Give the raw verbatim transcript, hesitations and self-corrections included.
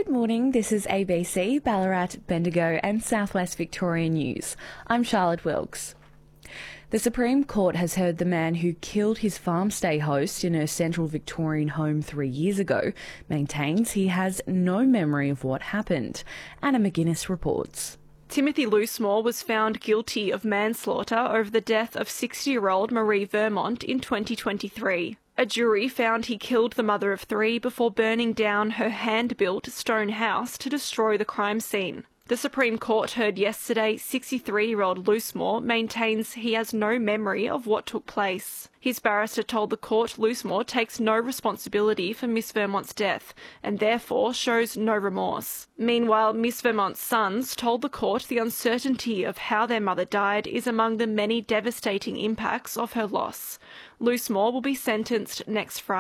Good morning, this is A B C, Ballarat, Bendigo and Southwest Victoria News. I'm Charlotte Wilkes. The Supreme Court has heard the man who killed his farm stay host in her central Victorian home three years ago maintains he has no memory of what happened. Anna McGuinness reports. Timothy Loosemore was found guilty of manslaughter over the death of sixty-year-old Marie Vermont in twenty twenty-three. A jury found he killed the mother of three before burning down her hand-built stone house to destroy the crime scene. The Supreme Court heard yesterday sixty-three-year-old Loosemore maintains he has no memory of what took place. His barrister told the court Loosemore takes no responsibility for Miss Vermont's death and therefore shows no remorse. Meanwhile, Miss Vermont's sons told the court the uncertainty of how their mother died is among the many devastating impacts of her loss. Loosemore will be sentenced next Friday.